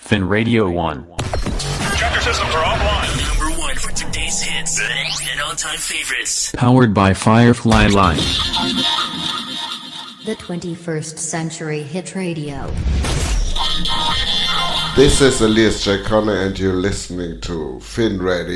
Fin Radio 1. Chapter systems are offline. Number 1 for today's hits and all-time favorites. Powered by Firefly Live. The 21st Century Hit Radio. This is Elias J. Connor and you're listening to Fin Radio.